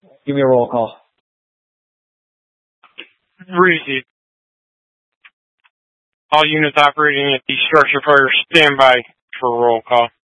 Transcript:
Give me a roll call. Received. All units operating at the structure fire, stand by for roll call.